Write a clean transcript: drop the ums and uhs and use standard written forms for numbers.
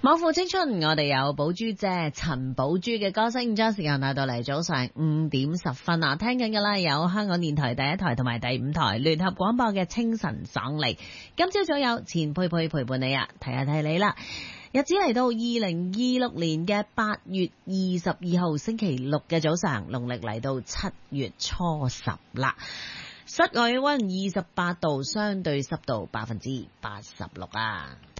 莫負青春，我哋有寶珠姐陳寶珠嘅歌聲，將時間帶到嚟早上5:10啊！聽緊嘅啦，有香港電台第一台同埋第5台聯合廣播嘅清晨爽利。今朝早有錢佩佩陪伴你啊，提下提你啦。日子嚟到2026年嘅8月22號星期六嘅早上，農曆嚟到7月初10啦。室外溫28度，相對濕度86%啊。